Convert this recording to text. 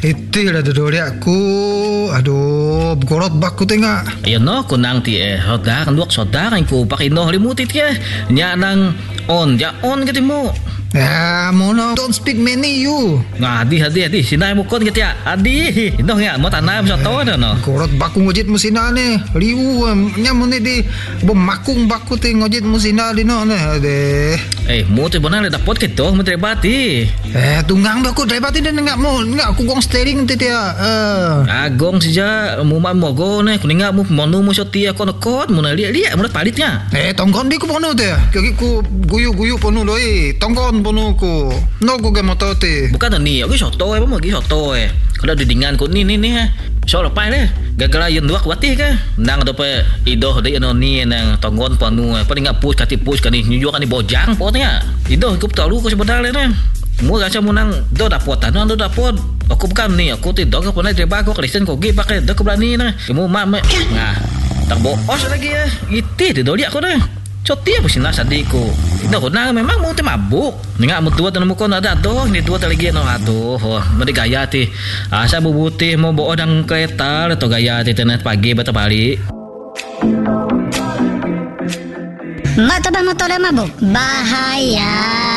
Itulah duduk aku. Aduh, berkorot bak ku tengok. Ayun no, kunang ti Saudara duak saudara ko pakino limutit ya. Nya nang on kiti mo. Mono, don't speak many you. Adi sinay mo kon kiti ya. Adi, ino nga mo tanay mo sa to no. Korot bak ku ngojit mo sina ni. Liu nya mo ni di bemakung bak ku ti ngojit mo sina di no ne. Ade. Mo ti bonang dapot kito mo trebati. Tunggang ba ku trebati din nga aku gong steering ti ya. Agong sija mo go ne kuninga mo monu mo sa tia kon mo na liya mo palitnya. Tongkon di ku pono te. Kaki ku guyu pono doi. Tongkon pono ku. No ku ge moto te. Bukan ni, aku soto mo gi soto Kalau didingan ko ni ha. So lepai le. Gagala yun duak watih ka. Nang do pe idoh de no ni nang tonggon panu paling ngap push ka ni nyuju kan ni bojang potnya. Idoh ku tahu ko sebenarnya ne. Mu rasa munang do dapot do dapot. Aku bukan ni, aku tidak ke pernah terba ko Kristen ko gi pakai do berani na. Kamu mak nah. Tak boos lagi ya. Iti de do dia ko na. Coti apa sih nasadiku. Ito ko na memang mau mabuk. Nga mo tuwa tanong mo ko na dato. Hindi tuwa talagi no ato. Madi gaya ti. Asa bubuti mo buo ng kereta. Ito gaya ti tenet pagi bata bali. Mata ba mo tole mabuk? Bahaya.